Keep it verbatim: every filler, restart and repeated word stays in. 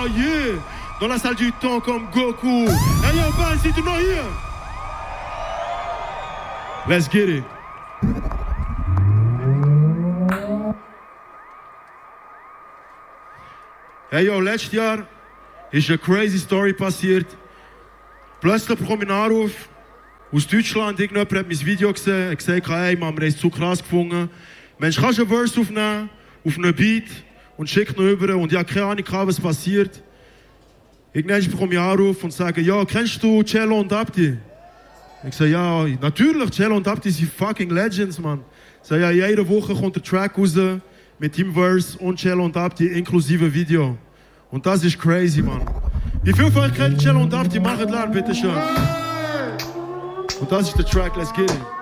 oh yeah, dans la salle du temps comme Goku. Hey yo, band, c'est tout hier. Let's get it. Hey yo, letztes Jahr ist eine crazy Story passiert. Plötzlich bekomme ich einen Anruf aus Deutschland. Irgendjemand hat mein Video gesehen und gesagt, hey Mann, wir haben es zu krass gefunden. Mensch, kannst du einen Verse aufnehmen, auf einen Beat und schick ihn rüber? Und ich habe keine Ahnung, was passiert. Irgendwann bekomme ich einen Anruf und sage, ja, kennst du Cello und Abdi? Ich sage, ja, natürlich, Cello und Abdi sind fucking Legends, Mann. Ich sage, ja, jede Woche kommt der Track raus mit Teamverse und Cello und Abdi inklusive Video. Und das ist crazy, Mann. Wie viele von euch kennen Cello und Abdi? Macht lernen, bitte schön. Und das ist der Track, let's get it.